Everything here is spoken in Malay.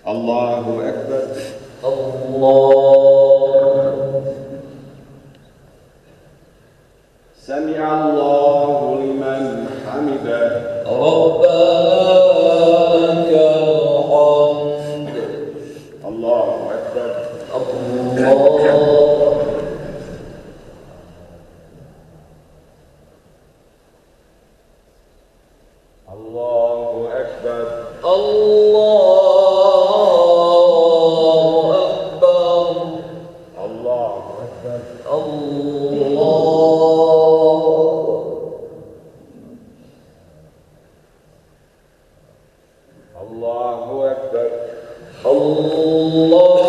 Allahu Ekber. سمع الله لمن حمده ربنا لك الحمد الله أكبر الله أكبر الله أكبر الله أكبر